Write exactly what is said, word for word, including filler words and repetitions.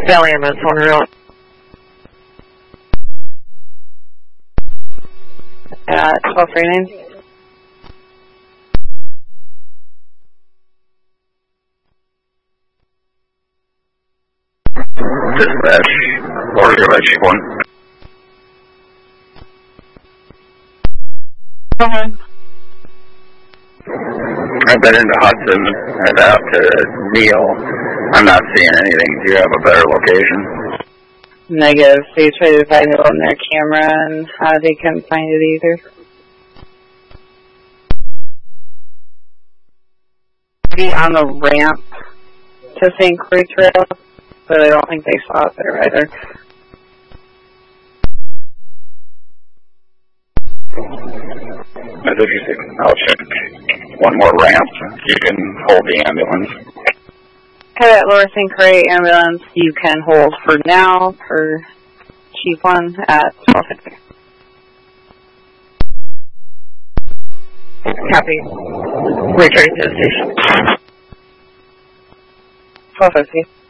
Valley ambulance on route. Uh, twelve thirty-nine. Dispatch, order by Chief one. Okay. I've been into Hudson and out to Neal. I'm not seeing anything. Do you have a better location? Negative. They tried to find it on their camera and uh, they couldn't find it either. Maybe on the ramp to Saint Croix Trail, but I don't think they saw it there either. That's interesting. I'll check one more ramp. You can hold the ambulance. Okay, at Lower Saint Croix ambulance, you can hold for now for Chief one at twelve fifty. Copy. Return to the station. twelve fifty.